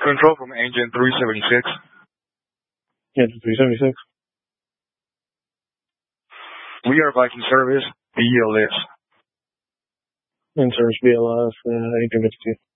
Control from Engine 376. Engine 376. We are Viking Service, BLS. In service BLS, 1852.